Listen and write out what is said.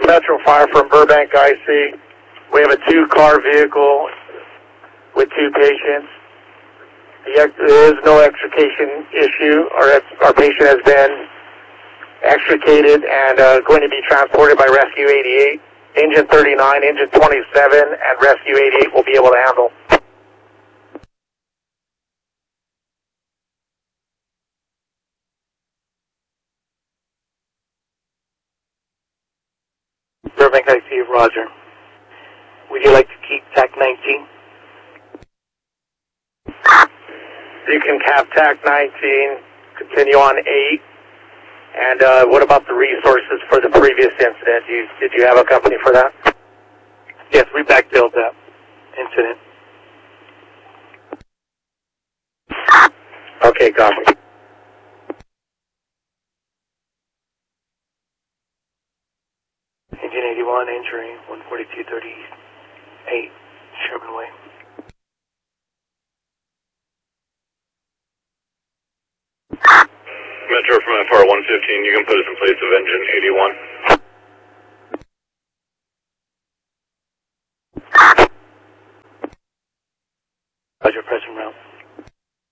Metro Fire from Burbank, IC. We have a 2-car vehicle with 2 patients. There is no extrication issue. Our patient has been extricated and going to be transported by Rescue 88. Engine 39, Engine 27, and Rescue 88 will be able to handle. Burbank IC, Roger. Would you like to keep TAC 19? You can have TAC 19, continue on 8. And what about the resources for the previous incident? Did you have a company for that? Yes, we backfilled that incident. Okay, copy. Engine 81, entering 14238 Sherman Way. Metro from FR 115, you can put us in place of engine 81. Roger, present route.